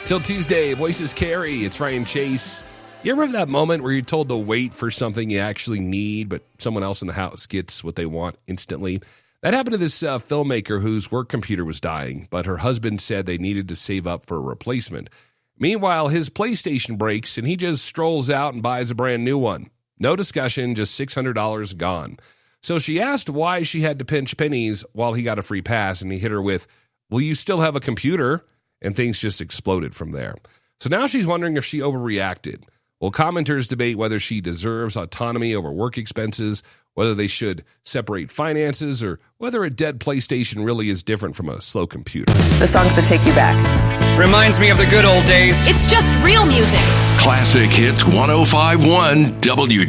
Till Tuesday, Voices Carry. It's Ryan Chase. You ever have that moment where you're told to wait for something you actually need, but someone else in the house gets what they want instantly? That happened to this filmmaker whose work computer was dying, but her husband said they needed to save up for a replacement. Meanwhile, his PlayStation breaks, and he just strolls out and buys a brand new one. No discussion, just $600 gone. So she asked why she had to pinch pennies while he got a free pass, and he hit her with, "Will you still have a computer?" And things just exploded from there. So now she's wondering if she overreacted. Well, commenters debate whether she deserves autonomy over work expenses, whether they should separate finances, or whether a dead PlayStation really is different from a slow computer. The songs that take you back. Reminds me of the good old days. It's just real music. Classic Hits 105.1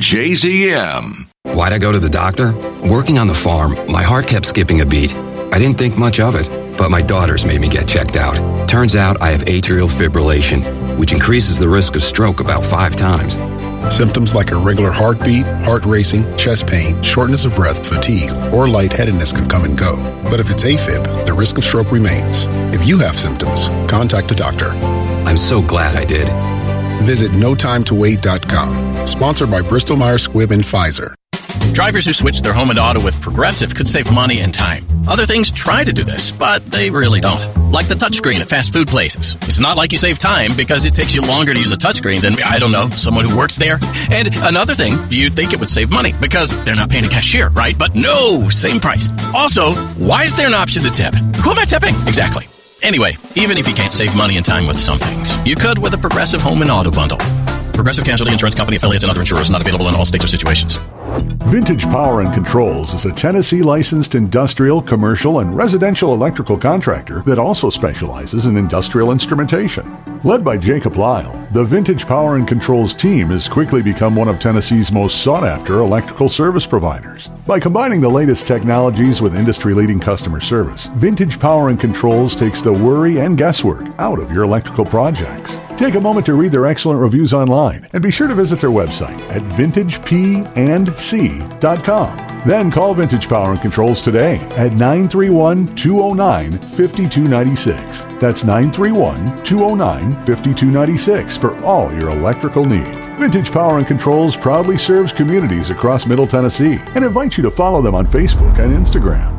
WJZM. Why'd I go to the doctor? Working on the farm, my heart kept skipping a beat. I didn't think much of it, but my daughters made me get checked out. Turns out I have atrial fibrillation, which increases the risk of stroke about 5 times. Symptoms like irregular heartbeat, heart racing, chest pain, shortness of breath, fatigue, or lightheadedness can come and go. But if it's AFib, the risk of stroke remains. If you have symptoms, contact a doctor. I'm so glad I did. Visit notimetowait.com. Sponsored by Bristol Myers Squibb and Pfizer. Drivers who switch their home and auto with Progressive could save money and time. Other things try to do this, but they really don't. Like the touchscreen at fast food places. It's not like you save time because it takes you longer to use a touchscreen than, I don't know, someone who works there. And another thing, you'd think it would save money because they're not paying a cashier, right? But no, same price. Also, why is there an option to tip? Who am I tipping? Exactly. Anyway, even if you can't save money and time with some things, you could with a Progressive Home and Auto Bundle. Progressive Casualty Insurance Company, affiliates, and other insurers not available in all states or situations. Vintage Power and Controls is a Tennessee licensed industrial, commercial, and residential electrical contractor that also specializes in industrial instrumentation. Led by Jacob Lyle, the Vintage Power and Controls team has quickly become one of Tennessee's most sought-after electrical service providers. By combining the latest technologies with industry-leading customer service, Vintage Power and Controls takes the worry and guesswork out of your electrical projects. Take a moment to read their excellent reviews online and be sure to visit their website at vintagepandc.com. Then call Vintage Power and Controls today at 931-209-5296. That's 931-209-5296 for all your electrical needs. Vintage Power and Controls proudly serves communities across Middle Tennessee and invites you to follow them on Facebook and Instagram.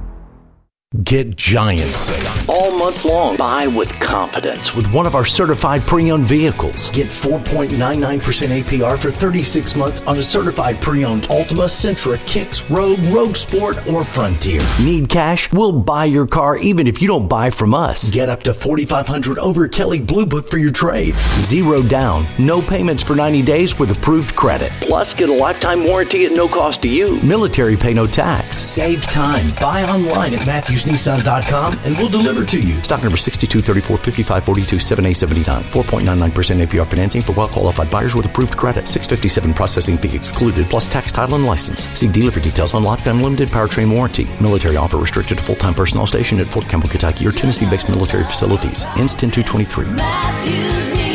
Get giant sales all month long. Buy with confidence with one of our certified pre-owned vehicles. Get 4.99% APR for 36 months on a certified pre-owned Altima, Sentra, Kicks, Rogue Sport, or Frontier. Need cash? We'll buy your car even if you don't buy from us. Get up to $4,500 over Kelly Blue Book for your trade. 0 down, no payments for 90 days with approved credit. Plus, get a lifetime warranty at no cost to you. Military pay no tax. Save time. Buy online at MatthewsNissan.com and we'll deliver to you. Stock number 6234-5542 7A79. 4.99% APR financing for well-qualified buyers with approved credit. $657 processing fee excluded, plus tax, title, and license. See dealer for details on Lockdown Limited powertrain warranty. Military offer restricted to full-time personnel stationed at Fort Campbell, Kentucky, or Tennessee-based military facilities. Ends 10/2/23.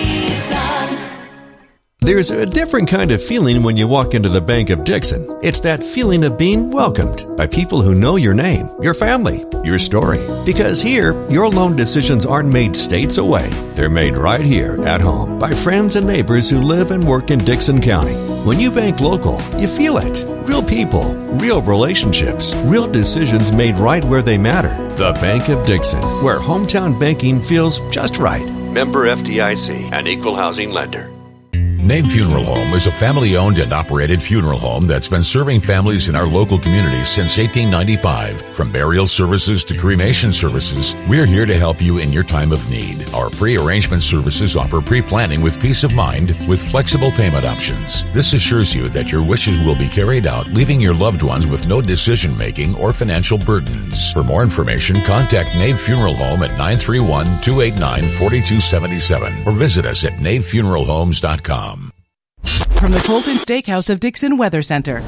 There's a different kind of feeling when you walk into the Bank of Dixon. It's that feeling of being welcomed by people who know your name, your family, your story. Because here, your loan decisions aren't made states away. They're made right here at home by friends and neighbors who live and work in Dixon County. When you bank local, you feel it. Real people, real relationships, real decisions made right where they matter. The Bank of Dixon, where hometown banking feels just right. Member FDIC, an equal housing lender. Nave Funeral Home is a family-owned and operated funeral home that's been serving families in our local community since 1895. From burial services to cremation services, we're here to help you in your time of need. Our pre-arrangement services offer pre-planning with peace of mind with flexible payment options. This assures you that your wishes will be carried out, leaving your loved ones with no decision-making or financial burdens. For more information, contact Nave Funeral Home at 931-289-4277 or visit us at navefuneralhomes.com. From the Colton Steakhouse of Dixon Weather Center.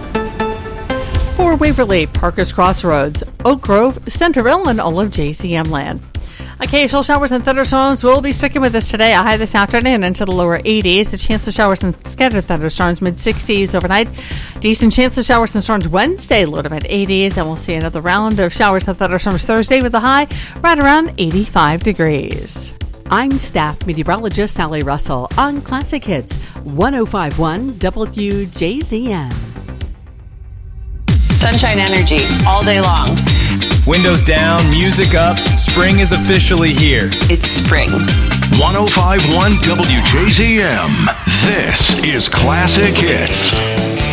For Waverly, Parker's Crossroads, Oak Grove, Centerville, and all of JCM land. Occasional showers and thunderstorms will be sticking with us today. A high this afternoon into the lower 80s. A chance of showers and scattered thunderstorms mid-60s overnight. Decent chance of showers and storms Wednesday, low to mid-80s. And we'll see another round of showers and thunderstorms Thursday with a high right around 85 degrees. I'm staff meteorologist Sally Russell on Classic Hits 105.1 WJZM. Sunshine Energy all day long. Windows down, music up. Spring is officially here. It's spring. 105.1 WJZM. This is Classic Hits.